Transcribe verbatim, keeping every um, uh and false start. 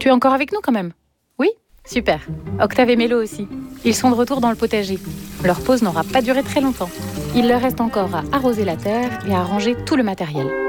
Tu es encore avec nous quand même? Oui? Super. Octave et Mélo aussi. Ils sont de retour dans le potager. Leur pause n'aura pas duré très longtemps. Il leur reste encore à arroser la terre et à ranger tout le matériel.